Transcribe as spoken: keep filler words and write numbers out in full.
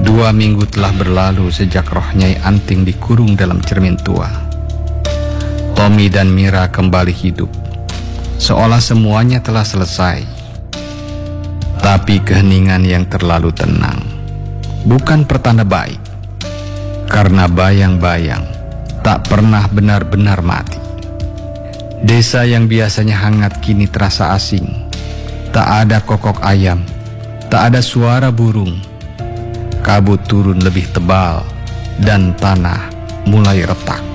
Dua minggu telah berlalu sejak roh Nyai Anting dikurung dalam cermin tua. Tommy dan Mira kembali hidup, seolah semuanya telah selesai. Tapi keheningan yang terlalu tenang bukan pertanda baik, karena bayang-bayang tak pernah benar-benar mati. Desa yang biasanya hangat kini terasa asing. Tak ada kokok ayam, tak ada suara burung. Kabut turun lebih tebal dan tanah mulai retak.